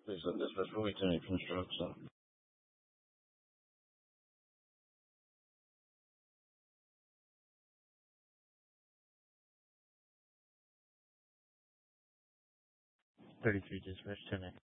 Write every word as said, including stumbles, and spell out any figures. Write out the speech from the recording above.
Please let dispatch for Wheaton and Construction. thirty-three dispatch ten.